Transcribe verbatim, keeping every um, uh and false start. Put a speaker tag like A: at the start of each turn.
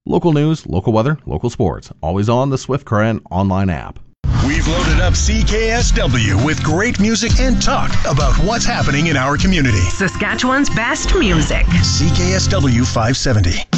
A: Local news, local weather, local sports. Always on the Swift Current online app.
B: We've loaded up C K S W with great music and talk about what's happening in our community.
C: Saskatchewan's best music.
B: C K S W five seventy.